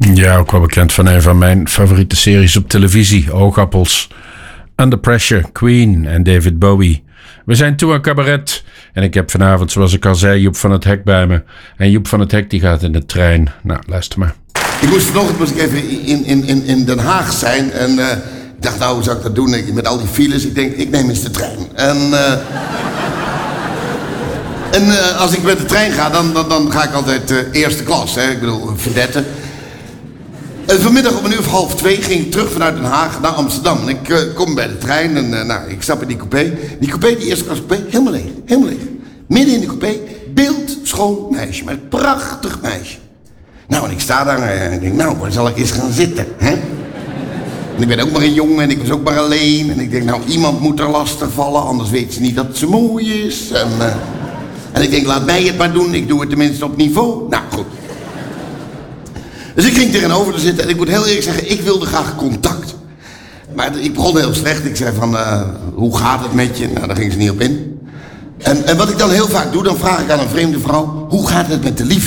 Ja, ook wel bekend van een van mijn favoriete series op televisie, Oogappels. Under Pressure, Queen en David Bowie. We zijn toe aan cabaret. En ik heb vanavond, zoals ik al zei, Joep van het Hek bij me. En Joep van het Hek die gaat in de trein. Nou, luister maar. Vanochtend moest ik even in Den Haag zijn. En ik dacht, nou, hoe zou ik dat doen? Met al die files. Ik denk, ik neem eens de trein. En als ik met de trein ga, dan ga ik altijd eerste klas. Hè? Ik bedoel, verdette. En vanmiddag om 1:30 ging ik terug vanuit Den Haag naar Amsterdam. En ik kom bij de trein en ik stap in die coupé. Die coupé, die eerste klas coupé, helemaal leeg. Helemaal leeg. Midden in de coupé, beeldschoon meisje. Maar een prachtig meisje. Nou, en ik sta daar en ik denk, nou, waar zal ik eens gaan zitten, hè? En ik ben ook maar een jongen en ik was ook maar alleen. En ik denk, nou, iemand moet er lastig vallen, anders weet ze niet dat ze mooi is. En ik denk, laat mij het maar doen, ik doe het tenminste op niveau. Nou, goed. Dus ik ging tegenover te zitten en ik moet heel eerlijk zeggen, ik wilde graag contact. Maar ik begon heel slecht. Ik zei van, hoe gaat het met je? Nou, daar ging ze niet op in. En wat ik dan heel vaak doe, dan vraag ik aan een vreemde vrouw, hoe gaat het met de liefde?